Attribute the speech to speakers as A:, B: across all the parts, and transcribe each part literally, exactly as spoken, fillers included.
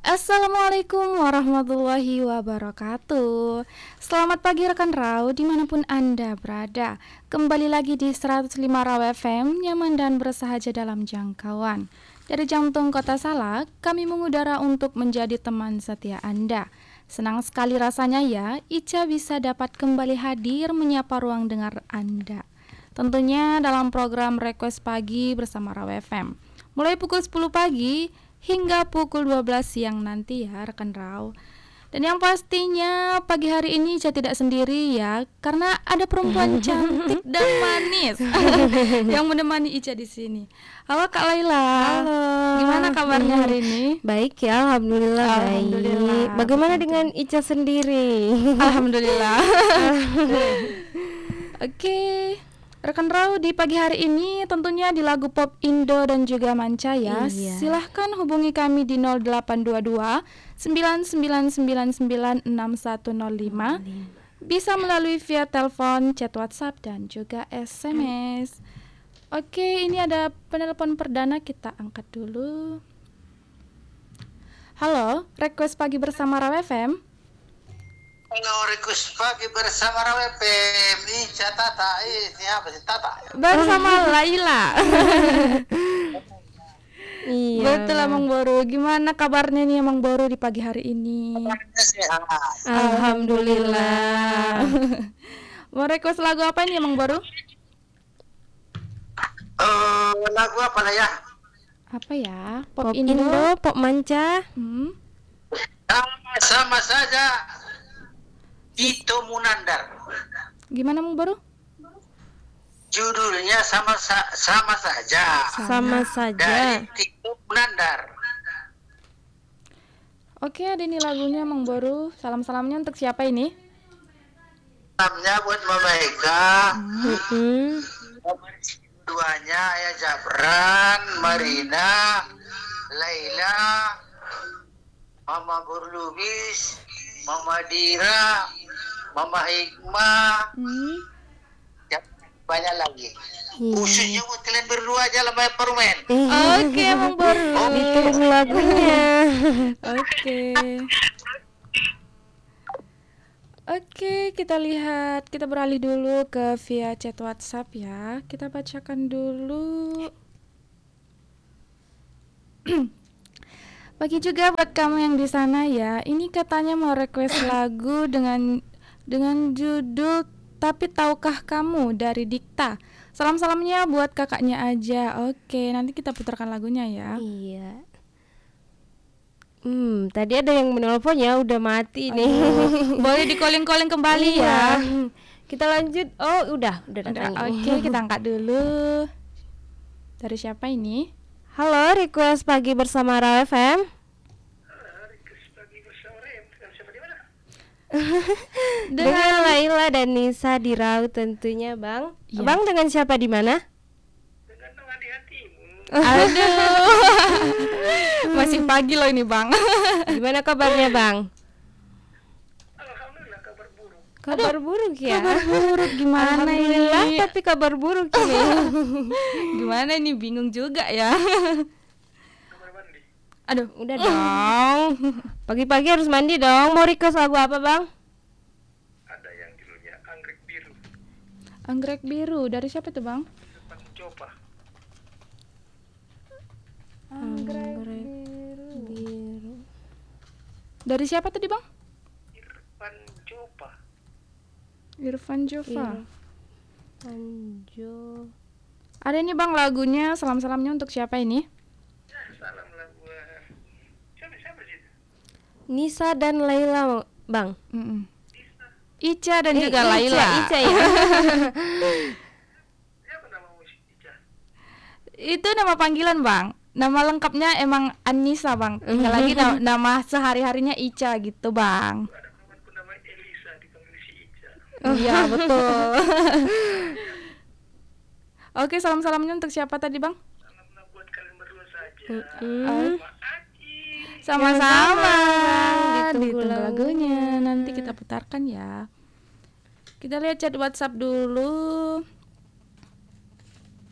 A: Assalamualaikum warahmatullahi wabarakatuh. Selamat pagi rekan Rau dimanapun Anda berada. Kembali lagi di seratus lima Rau F M, nyaman dan bersahaja dalam jangkauan. Dari jantung kota Salak, kami mengudara untuk menjadi teman setia Anda. Senang sekali rasanya ya, Ica bisa dapat kembali hadir menyapa ruang dengar Anda. Tentunya dalam program Request Pagi bersama Rau F M. Mulai pukul sepuluh pagi hingga pukul dua belas siang nanti ya rekan Rau. Dan yang pastinya pagi hari ini Ica tidak sendiri ya, karena ada perempuan cantik dan manis yang menemani Ica di sini. Halo Kak Laila.
B: Halo.
A: Gimana kabarnya hari ini?
B: Baik ya, alhamdulillah,
A: Alhamdulillah.
B: baik. Bagaimana
A: Betul.
B: dengan Ica sendiri?
A: Alhamdulillah. Oke. Rekan Rau, di pagi hari ini tentunya di lagu pop Indo dan juga manca ya.
B: Iya.
A: Silahkan hubungi kami di nol delapan dua dua sembilan sembilan sembilan sembilan enam satu nol lima. Bisa melalui via telepon, chat WhatsApp dan juga S M S. Oke, ini ada penelpon perdana, kita angkat dulu. Halo, request pagi bersama Raw F M.
C: Halo, request pagi bersama Raw F M. Ica Tata, ini apa sih Tata?
A: Bersama Laila.
B: Iya.
A: Betul Amang Boru. Gimana kabarnya nih Amang Boru di pagi hari ini?
C: Sehat.
B: Alhamdulillah.
A: Mau request lagu apa nih Amang Boru?
C: Eh, lagu apa lah ya?
A: Apa ya?
B: Pop Indo, pop manca.
A: Hmm?
C: Sama, sama saja. Tito Munandar.
A: Gimana Amang Boru?
C: Judulnya sama sa- sama saja.
B: Sama saja.
C: Dari Tito Munandar.
A: Oke, ada nih lagunya Amang Boru. Salam-salamnya untuk siapa ini?
C: Salamnya buat Mama Eka.
B: Mm-mm.
C: Duanya Ayah Jabran, Marina, Laila, Mama Burlubis, Mama Dira, Mama Hikmah,
A: Hmm?
C: ya, banyak lagi.
B: Iya.
C: Khususnya buat kalian berdua aja lah Mbak Permen.
A: Oke Amang Boru.
B: Ditunggu lagunya.
A: Oke. Oke, kita lihat, kita beralih dulu ke via chat WhatsApp ya. Kita bacakan dulu. Bagi juga buat kamu yang di sana ya. Ini katanya mau request lagu dengan dengan judul Tapi Tahukah Kamu dari Dikta. Salam-salamnya buat kakaknya aja. Oke, nanti kita putarkan lagunya ya.
B: Iya. Hmm, tadi ada yang menelpon ya, udah mati nih.
A: Aduh, boleh di calling-calling kembali ya.
B: Iya. Kita lanjut. Oh, udah, udah
A: Udah,
B: datang.
A: oke, kita angkat dulu. Dari siapa ini?
B: Halo, request pagi bersama Raw F M. Dengan Laila dan Nisa di Raw tentunya, Bang.
A: Iya.
B: Bang dengan siapa di mana?
A: Aduh. Masih pagi loh ini, Bang.
B: Gimana kabarnya, Bang?
C: Alhamdulillah kabar buruk.
B: Kabar buruk ya.
A: Kabar buruk gimana
B: Alhamdulillah,
A: ini?
B: tapi kabar buruk ini.
A: Gimana ini, bingung juga ya.
C: Kabar mandi.
A: Aduh,
B: Udah dong. Pagi-pagi harus mandi dong. Mau request lagu apa, Bang?
C: Ada yang judulnya Anggrek Biru.
A: anggrek biru dari siapa tuh, Bang?
C: Depan coba.
A: Anggrek
B: biru. Biru.
A: Dari siapa tadi, Bang?
C: Irfan Coba.
A: Irfan Jova.
B: Anjo.
A: Ada nih, Bang, lagunya. Salam-salamnya untuk siapa ini?
C: Ya, salam lah buat siapa siapa sih?
B: Nisa dan Laila, Bang.
A: Mm-mm. Ica dan
B: Eh,
A: juga
B: Ica,
A: Laila.
B: Ica ya.
C: Siapa nama musik Ica?
A: Itu nama panggilan, Bang. Nama lengkapnya emang Anissa, Bang. Tinggal lagi na- nama sehari-harinya Ica gitu, Bang.
C: Ada kawanku nama Elisa dipanggil si Ica.
A: Iya, betul. Oke, salam-salamnya untuk siapa tadi, Bang?
C: Salam lah buat kalian berdua saja.
B: Mm.
C: Sama Aci.
A: Sama-sama.
B: Ditunggu
A: Ditunggu
B: lagunya.
A: lagunya. Nanti kita putarkan ya. Kita lihat chat WhatsApp dulu.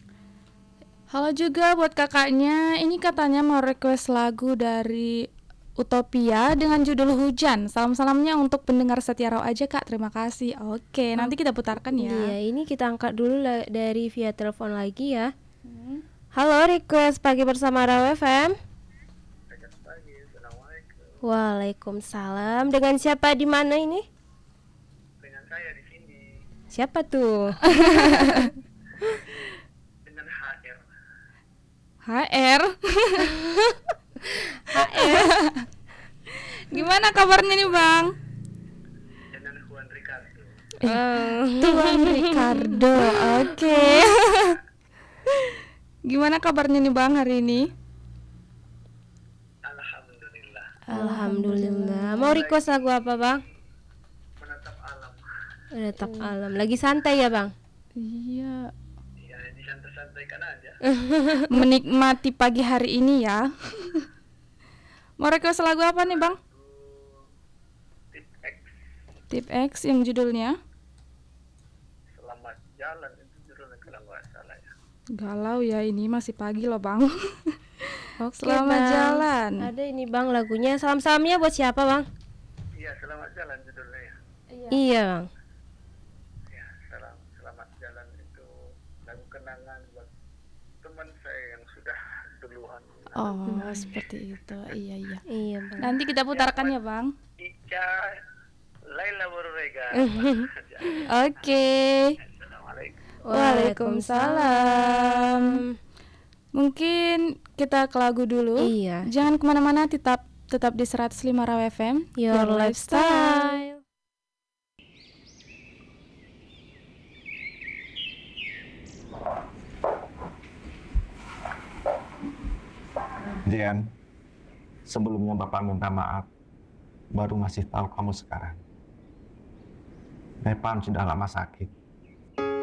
A: Halo juga buat kakaknya. Ini katanya mau request lagu dari Utopia dengan judul Hujan. Salam-salamnya untuk pendengar setia Raw aja Kak. Terima kasih. Oke, nanti kita putarkan ya.
B: Iya, ini kita angkat dulu la- dari via telepon lagi ya. Hmm. Halo, request pagi bersama Raw F M. Waalaikumsalam. Dengan siapa di mana ini?
C: Dengan saya di sini.
B: Siapa tuh?
C: Dengan H R.
A: H R.
B: H R.
A: Gimana kabarnya nih Bang?
C: Dengan Juan Ricardo.
B: Eh,
A: Tuan Ricardo. Oke. Gimana kabarnya nih Bang hari ini?
C: Alhamdulillah.
B: Alhamdulillah. Mau request lagu apa, Bang?
C: Menatap alam.
B: Menatap alam. Lagi santai ya, Bang?
A: Iya.
C: Ya, disantai-santaikan aja.
A: Menikmati pagi hari ini ya. Mau request lagu apa nih Bang?
C: Tip X.
A: Tip X yang judulnya
C: Selamat jalan itu judulnya kalau nggak salah ya.
A: galau ya, ini masih pagi loh Bang.
B: Oke,
A: Selamat
B: Bang.
A: jalan.
B: Ada ini Bang lagunya. Salam-salamnya buat siapa, Bang?
C: Iya, selamat jalan judulnya ya.
B: Iya, Bang.
C: Ya, salam selamat jalan itu lagu kenangan buat teman saya yang sudah duluan.
A: Oh, seperti itu. Iya, iya.
B: Iya, Bang.
A: Nanti kita putarkan ya Bang.
C: Ica Laila Borrega.
A: Oke.
C: Assalamualaikum.
A: Waalaikumsalam. Mungkin kita ke lagu dulu.
B: Iya.
A: Jangan kemana-mana, tetap tetap di seratus lima Raw F M.
B: Your lifestyle.
D: Dian, sebelumnya Bapak minta maaf, baru ngasih tahu kamu sekarang. Nepam sudah lama sakit.